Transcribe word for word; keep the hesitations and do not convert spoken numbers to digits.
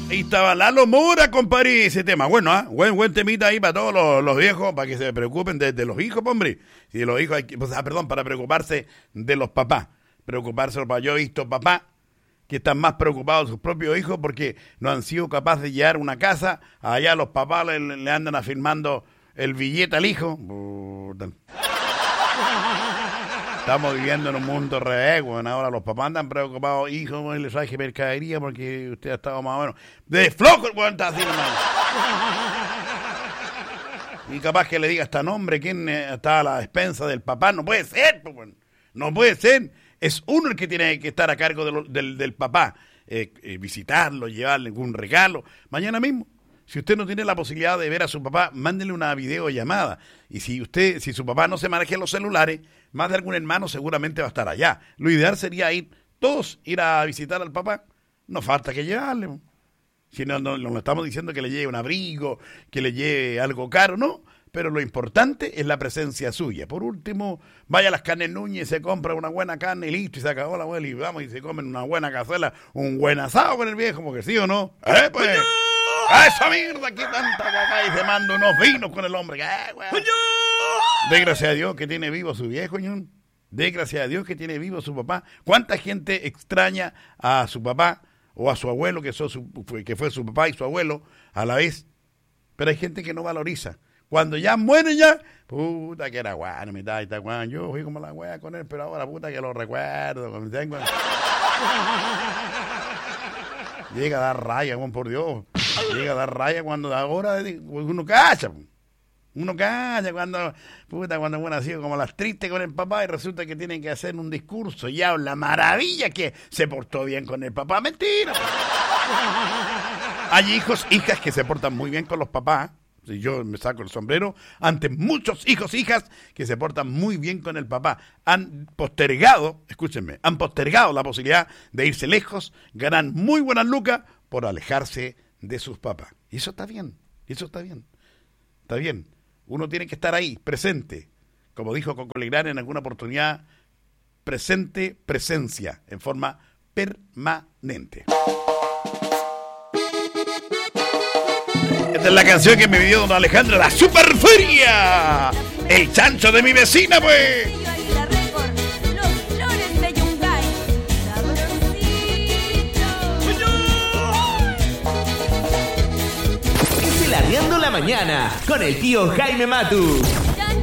Ahí estaba Lalo Mora, compadre, ese tema. Bueno, ¿ah? buen, buen temita ahí para todos los, los viejos, para que se preocupen de, de los hijos, hombre. Si de los hijos hay que, pues, ah, perdón, para preocuparse de los papás. Preocuparse, para yo he visto papás que están más preocupados de sus propios hijos porque no han sido capaces de llevar una casa. Allá los papás le, le andan afirmando el billete al hijo. Puta. Estamos viviendo en un mundo revés, bueno, ahora los papás andan preocupados, hijo, no le traje mercadería porque usted ha estado más o menos de flojo el weón está así, hermano. Y capaz que le diga hasta nombre quién está a la despensa del papá, no puede ser, pues, bueno. No puede ser, es uno el que tiene que estar a cargo de lo, del, del papá, eh, eh, visitarlo, llevarle algún regalo, mañana mismo. Si usted no tiene la posibilidad de ver a su papá, mándele una videollamada. Y si usted, si su papá no se maneja los celulares, más de algún hermano seguramente va a estar allá. Lo ideal sería ir, todos ir a visitar al papá. No falta que llevarle. Si no, no, no estamos diciendo que le lleve un abrigo, que le lleve algo caro, no. Pero lo importante es la presencia suya. Por último, vaya a las Carnes Núñez, se compra una buena carne y listo, y se acabó la abuela y vamos y se comen una buena cazuela, un buen asado con el viejo, porque sí o no. ¿Eh, pues? ¡A esa mierda! Aquí tanta cacá y se manda unos vinos con el hombre. ¡Eh, güey! De gracias a Dios que tiene vivo a su viejo, ñón. De gracias a Dios que tiene vivo a su papá. ¿Cuánta gente extraña a su papá o a su abuelo, que, so su, que fue su papá y su abuelo a la vez? Pero hay gente que no valoriza. Cuando ya muere ya, puta que era guano, mi taita, guano. Yo fui como la wea con él, pero ahora puta que lo recuerdo. Cuando tengo... Llega a dar raya, Juan, por Dios. Llega a dar raya cuando ahora uno cacha. Uno cacha cuando, puta, cuando uno ha sido como las tristes con el papá y resulta que tienen que hacer un discurso y habla maravilla que se portó bien con el papá. Mentira. Hay hijos, hijas que se portan muy bien con los papás. Y yo me saco el sombrero ante muchos hijos, hijas que se portan muy bien con el papá. Han postergado, escúchenme, han postergado la posibilidad de irse lejos, ganan muy buenas lucas por alejarse de sus papás. Y eso está bien, eso está bien, está bien. Uno tiene que estar ahí, presente. Como dijo Coco Legrand en alguna oportunidad, presente, presencia, en forma permanente. Esta es la canción que me pidió don Alejandro, la Superferia, el chancho de mi vecina, pues. Encelarreando la mañana con el tío Jaime Matus.